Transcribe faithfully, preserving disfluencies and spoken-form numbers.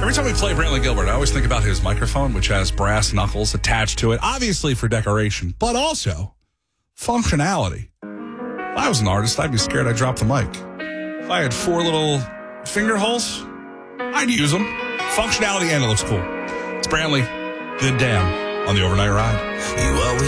Every time we play Brantley Gilbert, I always think about his microphone, which has brass knuckles attached to it, obviously for decoration, but also functionality. If I was an artist, I'd be scared I'd drop the mic. If I had four little finger holes, I'd use them. Functionality and it looks cool. It's Brantley, Good Damn, on the Overnight Ride. You always